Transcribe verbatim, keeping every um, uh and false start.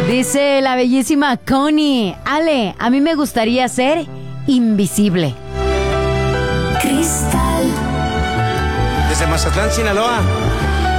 Dice la bellísima Connie. Ale, a mí me gustaría ser invisible. Cristal. Desde Mazatlán, Sinaloa.